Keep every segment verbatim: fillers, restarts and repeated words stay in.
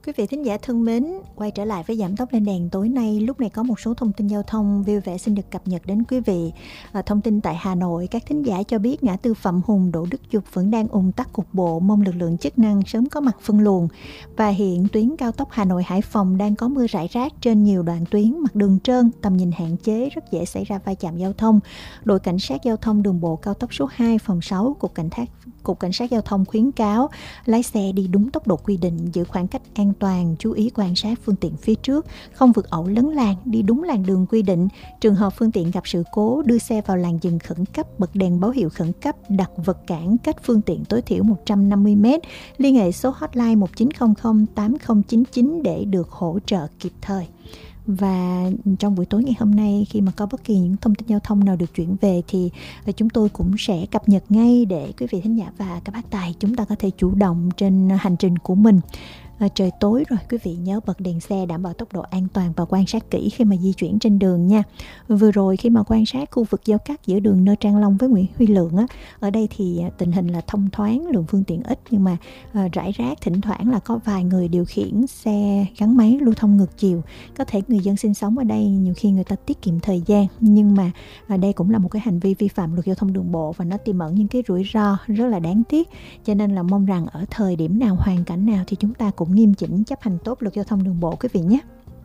Quý vị thính giả thân mến, quay trở lại với Giảm tốc lên đèn tối nay. Lúc này có một số thông tin giao thông vui vẻ xin được cập nhật đến quý vị. À, thông tin tại Hà Nội, các thính giả cho biết ngã tư Phạm Hùng, Đỗ Đức Dục vẫn đang ùn tắc cục bộ, mong lực lượng chức năng sớm có mặt phân luồng. Và hiện tuyến cao tốc Hà Nội Hải Phòng đang có mưa rải rác trên nhiều đoạn tuyến, mặt đường trơn, tầm nhìn hạn chế, rất dễ xảy ra va chạm giao thông. Đội cảnh sát giao thông đường bộ cao tốc số hai phòng sáu, cục cảnh sát Cục Cảnh sát Giao thông khuyến cáo lái xe đi đúng tốc độ quy định, giữ khoảng cách an toàn, chú ý quan sát phương tiện phía trước, không vượt ẩu lấn làn, đi đúng làn đường quy định. Trường hợp phương tiện gặp sự cố, đưa xe vào làn dừng khẩn cấp, bật đèn báo hiệu khẩn cấp, đặt vật cản cách phương tiện tối thiểu một trăm năm mươi mét, liên hệ số hotline một chín không không tám không chín chín để được hỗ trợ kịp thời. Và trong buổi tối ngày hôm nay, khi mà có bất kỳ những thông tin giao thông nào được chuyển về thì chúng tôi cũng sẽ cập nhật ngay để quý vị thính giả và các bác tài chúng ta có thể chủ động trên hành trình của mình. À, trời tối rồi, quý vị nhớ bật đèn xe đảm bảo tốc độ an toàn và quan sát kỹ khi mà di chuyển trên đường nha. Vừa rồi khi mà quan sát khu vực giao cắt giữa đường Nơ Trang Long với Nguyễn Huy Lượng á, ở đây thì tình hình là thông thoáng, lượng phương tiện ít nhưng mà à, rải rác, thỉnh thoảng là có vài người điều khiển xe gắn máy lưu thông ngược chiều. Có thể người dân sinh sống ở đây nhiều khi người ta tiết kiệm thời gian, nhưng mà à, đây cũng là một cái hành vi vi phạm luật giao thông đường bộ và nó tiềm ẩn những cái rủi ro rất là đáng tiếc. Cho nên là mong rằng ở thời điểm nào, hoàn cảnh nào thì chúng ta cũng nghiêm chỉnh chấp hành tốt luật giao thông đường bộ quý vị nhé.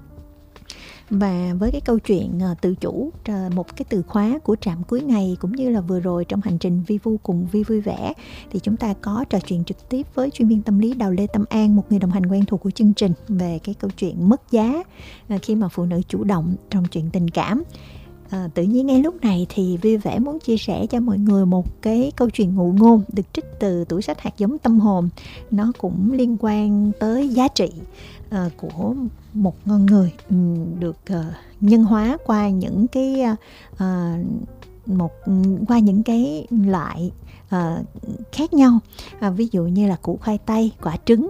Và với cái câu chuyện uh, tự chủ, uh, một cái từ khóa của trạm cuối ngày, cũng như là vừa rồi trong hành trình Vi Vu cùng Vi vui vẻ, thì chúng ta có trò chuyện trực tiếp với chuyên viên tâm lý Đào Lê Tâm An, một người đồng hành quen thuộc của chương trình, về cái câu chuyện mất giá uh, khi mà phụ nữ chủ động trong chuyện tình cảm. À, tự nhiên ngay lúc này thì vui vẻ muốn chia sẻ cho mọi người một cái câu chuyện ngụ ngôn được trích từ tủ sách Hạt giống tâm hồn. Nó cũng liên quan tới giá trị uh, của một con người um, được uh, nhân hóa qua những cái uh, một qua những cái loại uh, khác nhau. À, ví dụ như là củ khoai tây, quả trứng